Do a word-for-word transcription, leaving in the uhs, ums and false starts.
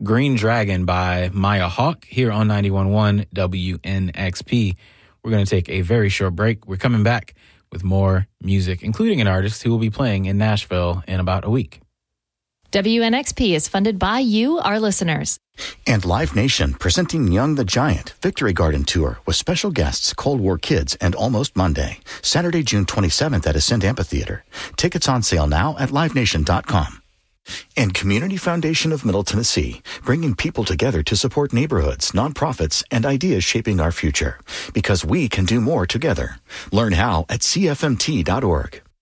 Green Dragon by Maya Hawke here on ninety-one point one W N X P. We're going to take a very short break. We're coming back with more music, including an artist who will be playing in Nashville in about a week. W N X P is funded by you, our listeners. And Live Nation presenting Young the Giant Victory Garden Tour with special guests Cold War Kids and Almost Monday, Saturday, June twenty-seventh at Ascent Amphitheater. Tickets on sale now at live nation dot com. And Community Foundation of Middle Tennessee, bringing people together to support neighborhoods, nonprofits, and ideas shaping our future. Because we can do more together. Learn how at C F M T dot org.